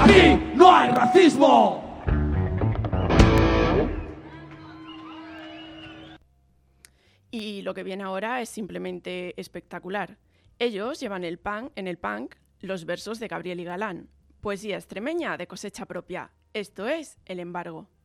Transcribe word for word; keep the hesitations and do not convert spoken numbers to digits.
Aquí no hay racismo. Y lo que viene ahora es simplemente espectacular. Ellos llevan el punk, en el punk los versos de Gabriel y Galán, poesía extremeña de cosecha propia. Esto es El Embargo.